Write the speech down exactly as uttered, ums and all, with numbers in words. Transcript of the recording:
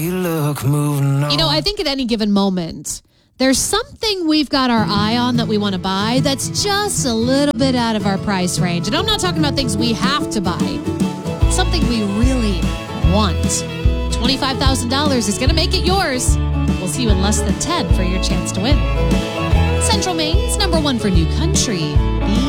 You look moving on. You know, I think at any given moment, there's something we've got our eye on that we want to buy that's just a little bit out of our price range. And I'm not talking about things we have to buy. Something we really want. twenty-five thousand dollars is going to make it yours. We'll see you in less than ten for your chance to win. Central Maine's number one for new country.